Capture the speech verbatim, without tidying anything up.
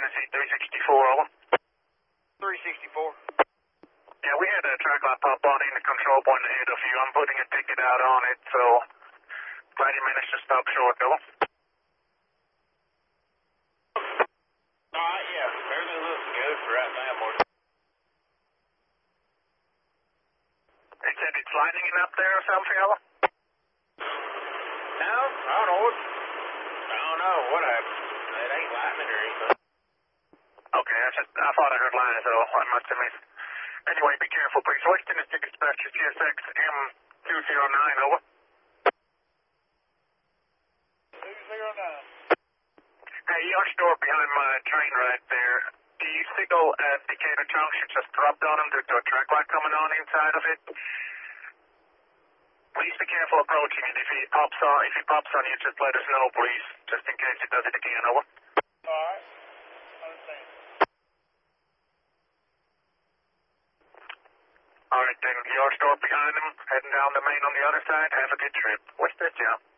Tennessee three sixty-four, over. three sixty-four. Yeah, we had a track light pop on in the control point ahead of you. I'm putting a ticket out on it, so glad you managed to stop short, over. Alright, yeah, everything looks good for right now, Morty. They said it's lightning up there or something, over? No, I don't know what, I don't know what happened. It ain't lightning or anything. Okay, I just, I thought I heard lightning, so I must have missed. Anyway, be careful, please. West Tennessee Dispatch G S X M two zero nine, over. two zero nine. Hey, you're stored behind my train right there. Do you signal at Decatur Junction? Just dropped on him. There's a track light coming on inside of it. Please be careful approaching it. If he pops on, if he pops on you, just let us know, please. Just in case he does it again, over. Alright, understand. Alright then, you're stored behind him, heading down the main on the other side. Have a good trip. What's that, Joe?